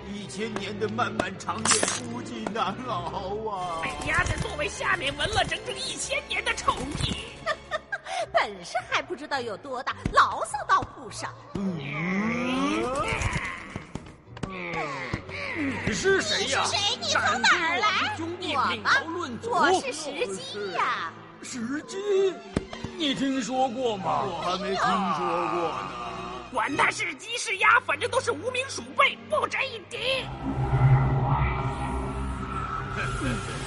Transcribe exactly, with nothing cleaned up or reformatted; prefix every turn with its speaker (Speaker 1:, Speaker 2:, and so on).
Speaker 1: 一千年的漫漫长夜不计难熬啊！
Speaker 2: 被压在座位下面，闻了整整一千年的臭屁。
Speaker 3: 本事还不知道有多大，牢骚倒不少。
Speaker 1: 嗯，你是谁呀？
Speaker 3: 是谁？你从哪儿来？我吗？我是石矶呀。
Speaker 1: 石矶？你听说过吗？我还没听说过呢。
Speaker 2: 管他是鸡是鸭，反正都是无名鼠辈，不值一提。